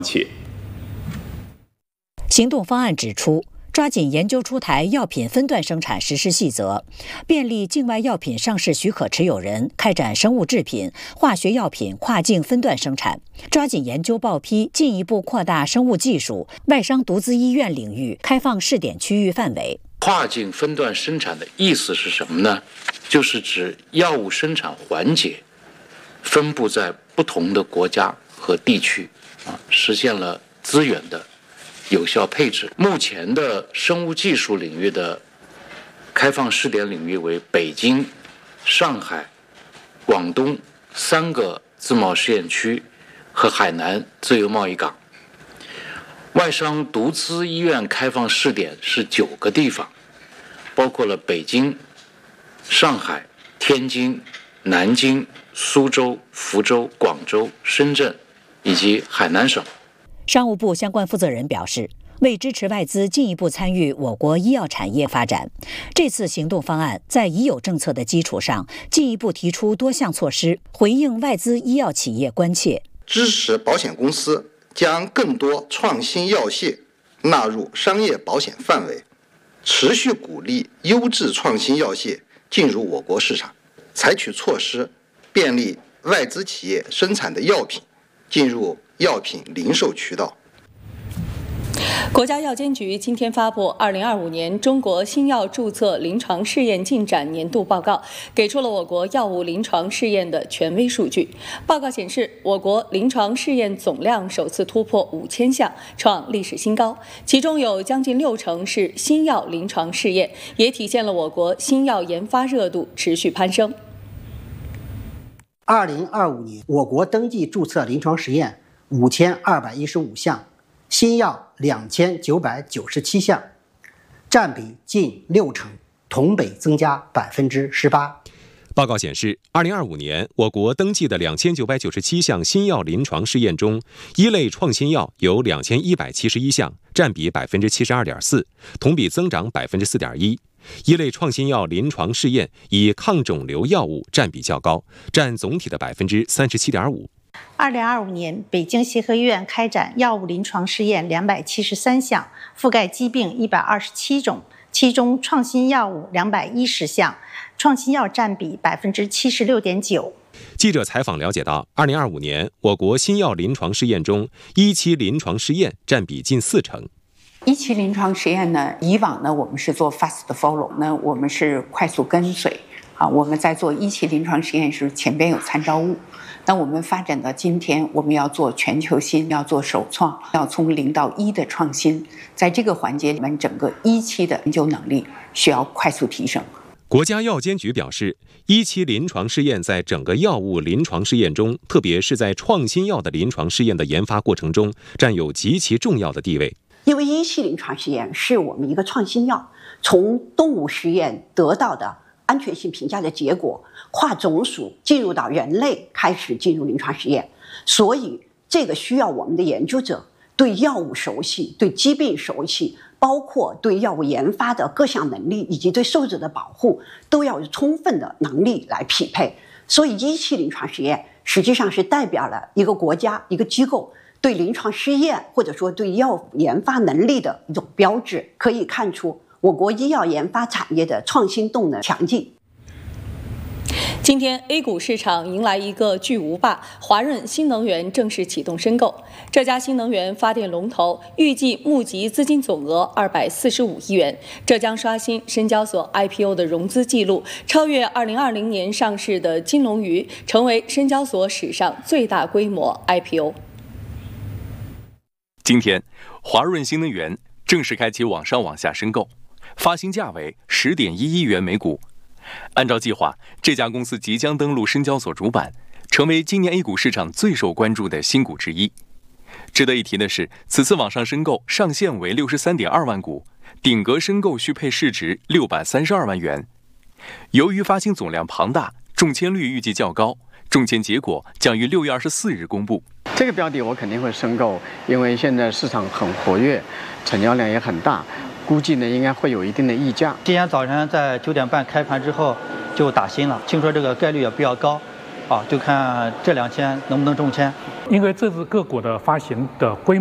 行动方案指出，抓紧研究出台药品分段生产实施细则，便利境外药品上市许可持有人开展生物制品、化学药品跨境分段生产，抓紧研究报批，进一步扩大生物技术、外商独资医院领域开放试点区域范围。 跨境分段生产的意思是什么呢？就是指药物生产环节分布在不同的国家和地区，实现了资源的有效配置。目前的生物技术领域的开放试点领域为北京、上海、广东3个自贸试验区和海南自由贸易港。外商独资医院开放试点是9个地方，包括了北京、上海、天津、南京、苏州、福州、广州、深圳以及海南省。 商务部相关负责人表示，为支持外资进一步参与我国医药产业发展，这次行动方案在已有政策的基础上，进一步提出多项措施，回应外资医药企业关切， 支持保险公司将更多创新药械纳入商业保险范围，持续鼓励优质创新药械进入我国市场，采取措施便利外资企业生产的药品进入药品零售渠道。 国家药监局今天发布2025年中国新药注册临床试验进展年度报告，给出了我国药物临床试验的权威数据。报告显示，我国临床试验总量首次突破5000项，创历史新高，其中有将近60%是新药临床试验，也体现了我国新药研发热度持续攀升。 2025年，我国登记注册临床实验5215项，新药2997项，占比近60%，同比增加18%。 报告显示，2025年我国登记的2997项新药临床试验中，一类创新药有2171项，占比72.4%，同比增长4.1%。一类创新药临床试验以抗肿瘤药物占比较高，占总体的37.5%。 2025年，北京协和医院开展药物临床试验273项，覆盖疾病127种，其中创新药物210项，创新药占比76.9%。 记者采访了解到，2025年我国新药临床试验中，一期临床试验占比近40%。 一期临床实验呢，以往呢我们是做 fast follow， 呢我们是快速跟随我们在做一期临床实验时前边有参照物。那我们发展到今天，我们要做全球新，要做首创，要从0到1的创新，在这个环节里面，整个一期的研究能力需要快速提升。 国家药监局表示，一期临床试验在整个药物临床试验中，特别是在创新药的临床试验的研发过程中，占有极其重要的地位。 因为一期临床试验是我们一个创新药从动物实验得到的安全性评价的结果，跨种属进入到人类，开始进入临床实验，所以这个需要我们的研究者对药物熟悉，对疾病熟悉，包括对药物研发的各项能力以及对受者的保护都要有充分的能力来匹配。所以一期临床实验实际上是代表了一个国家一个机构对临床试验或者说对药物研发能力的一种标志，可以看出我国医药研发产业的创新动能强劲。 今天 A 股市场迎来一个巨无霸，华润新能源正式启动申购。这家新能源发电龙头预计募集资金总额245亿元，这将刷新深交所 IPO 的融资记录，超越2020年上市的金龙鱼，成为深交所史上最大规模 IPO。 今天，华润新能源正式开启网上网下申购，发行价为10.1亿元每股。按照计划，这家公司即将登陆深交所主板，成为今年 A 股市场最受关注的新股之一。值得一提的是，此次网上申购上限为63.2万股，顶格申购续配市值632万元。由于发行总量庞大，中签率预计较高，中签结果将于6月24日公布。 这个标的我肯定会申购，因为现在市场很活跃，成交量也很大，估计呢应该会有一定的溢价。 今天早晨在9点半开盘之后就打新了，听说这个概率也比较高， 就看这2天能不能中签。 因为这次个股的发行的规模